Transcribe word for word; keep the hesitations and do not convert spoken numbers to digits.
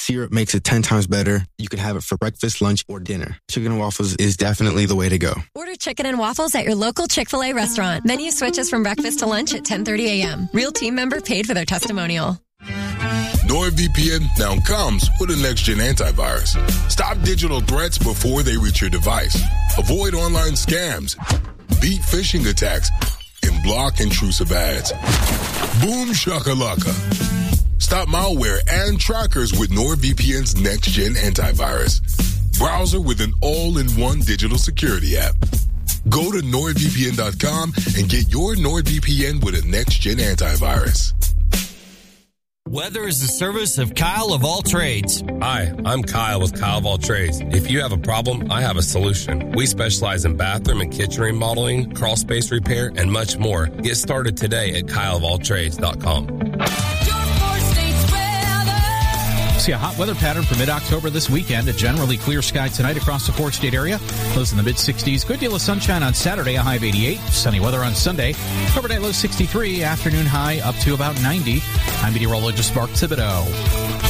syrup makes it ten times better. You can have it for breakfast, lunch, or dinner. Chicken and waffles is definitely the way to go. Order chicken and waffles at your local Chick-fil-A restaurant. Menu switches from breakfast to lunch at ten thirty a.m. Real team member paid for their testimonial. NordVPN now comes with a next-gen antivirus. Stop digital threats before they reach your device. Avoid online scams. Beat phishing attacks. And block intrusive ads. Boom shakalaka. Stop malware and trackers with NordVPN's next-gen antivirus. Browser with an all-in-one digital security app. Go to nord v p n dot com and get your NordVPN with a next-gen antivirus. Weather is the service of Kyle of All Trades. Hi, I'm Kyle with Kyle of All Trades. If you have a problem, I have a solution. We specialize in bathroom and kitchen remodeling, crawl space repair, and much more. Get started today at kyle of all trades dot com. See a hot weather pattern for mid-October this weekend. A generally clear sky tonight across the four-state area. Lows in the mid-sixties. Good deal of sunshine on Saturday, a high of eighty-eight. Sunny weather on Sunday. Overnight low sixty-three. Afternoon high up to about ninety. I'm meteorologist Mark Thibodeau.